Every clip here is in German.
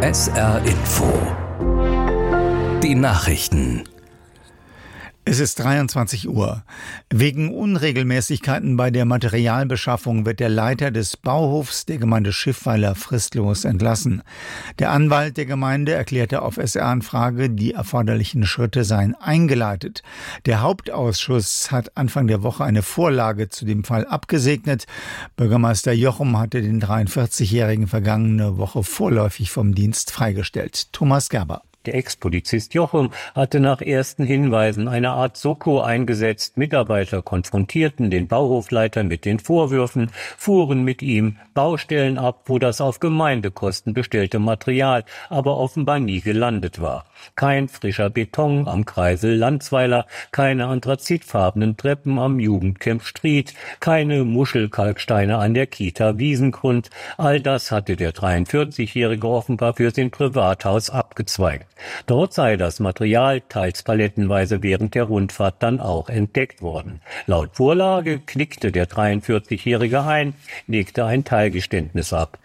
SR Info. Die Nachrichten. Es ist 23 Uhr. Wegen Unregelmäßigkeiten bei der Materialbeschaffung wird der Leiter des Bauhofs der Gemeinde Schiffweiler fristlos entlassen. Der Anwalt der Gemeinde erklärte auf SR-Anfrage, die erforderlichen Schritte seien eingeleitet. Der Hauptausschuss hat Anfang der Woche eine Vorlage zu dem Fall abgesegnet. Bürgermeister Jochum hatte den 43-Jährigen vergangene Woche vorläufig vom Dienst freigestellt. Thomas Gerber. Der Ex-Polizist Jochum hatte nach ersten Hinweisen eine Art Soko eingesetzt. Mitarbeiter konfrontierten den Bauhofleiter mit den Vorwürfen, fuhren mit ihm Baustellen ab, wo das auf Gemeindekosten bestellte Material aber offenbar nie gelandet war. Kein frischer Beton am Kreisel Landsweiler, keine anthrazitfarbenen Treppen am Jugendcamp Stried, keine Muschelkalksteine an der Kita Wiesengrund. All das hatte der 43-Jährige offenbar für sein Privathaus abgezweigt. Dort sei das Material teils palettenweise während der Rundfahrt dann auch entdeckt worden. Laut Vorlage knickte der 43-Jährige ein, legte ein Teilgeständnis ab.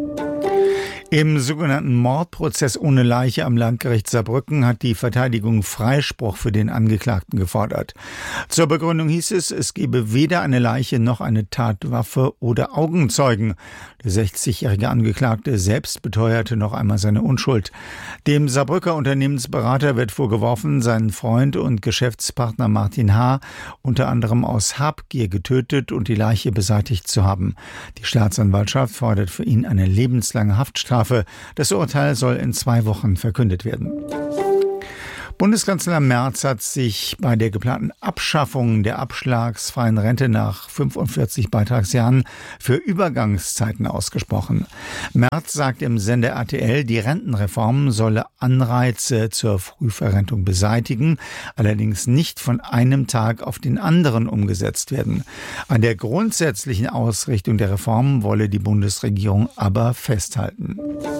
Im sogenannten Mordprozess ohne Leiche am Landgericht Saarbrücken hat die Verteidigung Freispruch für den Angeklagten gefordert. Zur Begründung hieß es gebe weder eine Leiche noch eine Tatwaffe oder Augenzeugen. Der 60-jährige Angeklagte selbst beteuerte noch einmal seine Unschuld. Dem Saarbrücker Unternehmensberater wird vorgeworfen, seinen Freund und Geschäftspartner Martin H. unter anderem aus Habgier getötet und die Leiche beseitigt zu haben. Die Staatsanwaltschaft fordert für ihn eine lebenslange Haftstrafe. Das Urteil soll in 2 Wochen verkündet werden. Bundeskanzler Merz hat sich bei der geplanten Abschaffung der abschlagsfreien Rente nach 45 Beitragsjahren für Übergangszeiten ausgesprochen. Merz sagt im Sender RTL, die Rentenreform solle Anreize zur Frühverrentung beseitigen, allerdings nicht von einem Tag auf den anderen umgesetzt werden. An der grundsätzlichen Ausrichtung der Reform wolle die Bundesregierung aber festhalten.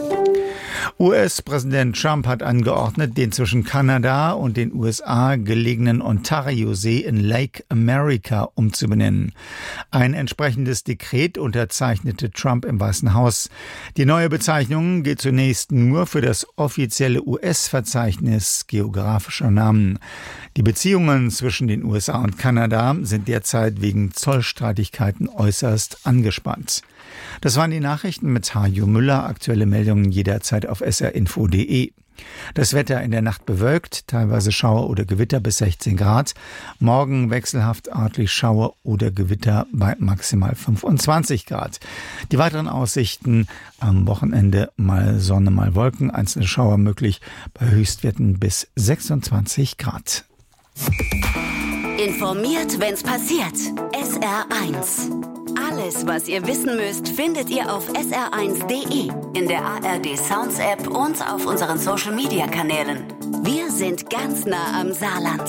US-Präsident Trump hat angeordnet, den zwischen Kanada und den USA gelegenen Ontario-See in Lake America umzubenennen. Ein entsprechendes Dekret unterzeichnete Trump im Weißen Haus. Die neue Bezeichnung gilt zunächst nur für das offizielle US-Verzeichnis geografischer Namen. Die Beziehungen zwischen den USA und Kanada sind derzeit wegen Zollstreitigkeiten äußerst angespannt. Das waren die Nachrichten mit Hajo Müller. Aktuelle Meldungen jederzeit auf srinfo.de. Das Wetter in der Nacht bewölkt, teilweise Schauer oder Gewitter bis 16 Grad. Morgen wechselhaft örtlich Schauer oder Gewitter bei maximal 25 Grad. Die weiteren Aussichten am Wochenende mal Sonne, mal Wolken, einzelne Schauer möglich bei Höchstwerten bis 26 Grad. Informiert, wenn's passiert. SR1. Alles, was ihr wissen müsst, findet ihr auf sr1.de, in der ARD Sounds App und auf unseren Social Media Kanälen. Wir sind ganz nah am Saarland.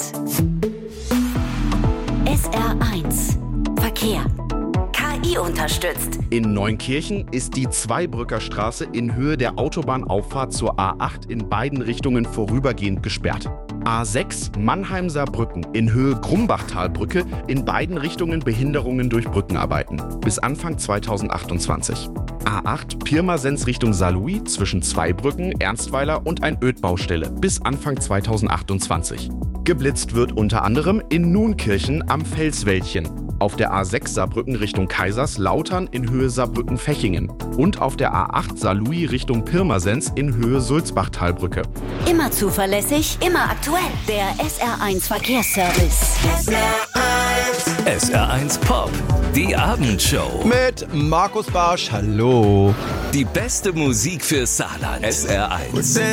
SR1 Verkehr. KI unterstützt. In Neunkirchen ist die Zweibrücker Straße in Höhe der Autobahnauffahrt zur A8 in beiden Richtungen vorübergehend gesperrt. A6 Mannheim-Saarbrücken in Höhe Grumbachtalbrücke in beiden Richtungen Behinderungen durch Brückenarbeiten bis Anfang 2028. A8 Pirmasens Richtung Saarlouis zwischen Zweibrücken, Ernstweiler und ein Ödbaustelle bis Anfang 2028. Geblitzt wird unter anderem in Nunkirchen am Felswäldchen, auf der A6 Saarbrücken Richtung Kaiserslautern in Höhe Saarbrücken-Fechingen und auf der A8 Saarlouis Richtung Pirmasens in Höhe Sulzbachtalbrücke. Immer zuverlässig, immer aktuell. Der SR1 Verkehrsservice. SR1 Pop, die Abendshow. Mit Markus Barsch, hallo. Die beste Musik für Saarland. SR1.